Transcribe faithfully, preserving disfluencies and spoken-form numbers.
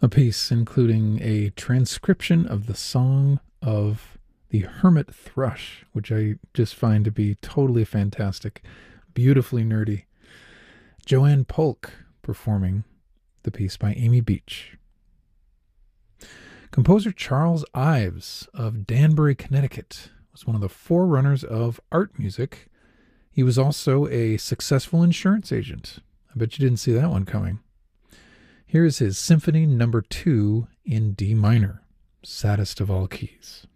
A piece including a transcription of the song of the hermit thrush, which I just find to be totally fantastic, beautifully nerdy. Joanne Polk performing the piece by Amy Beach. Composer Charles Ives of Danbury, Connecticut, was one of the forerunners of art music. He was also a successful insurance agent. I bet you didn't see that one coming. Here's his Symphony Number Two in D minor, saddest of all keys.